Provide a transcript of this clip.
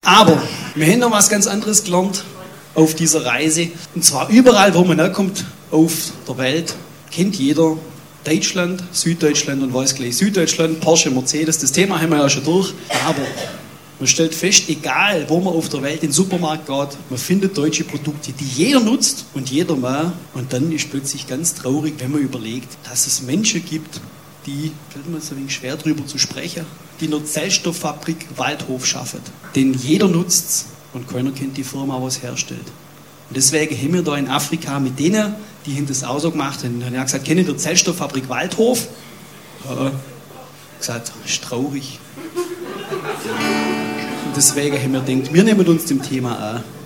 Aber wir haben noch was ganz anderes gelernt auf dieser Reise. Und zwar überall, wo man herkommt auf der Welt, kennt jeder Deutschland, Süddeutschland und weiß gleich Süddeutschland, Porsche, Mercedes, das Thema haben wir ja schon durch. Aber man stellt fest, egal wo man auf der Welt in den Supermarkt geht, man findet deutsche Produkte, die jeder nutzt und jeder mal. Und dann ist plötzlich ganz traurig, wenn man überlegt, dass es Menschen gibt, die, fällt mir so ein wenig schwer drüber zu sprechen, die in der Zellstofffabrik Waldhof schaffen. Den jeder nutzt und keiner kennt die Firma, die es herstellt. Und deswegen haben wir da in Afrika mit denen, die das auch so gemacht haben, dann haben wir gesagt, kennen die Zellstofffabrik Waldhof? Ja. Gesagt, ist traurig. Und deswegen haben wir gedacht, wir nehmen uns dem Thema an.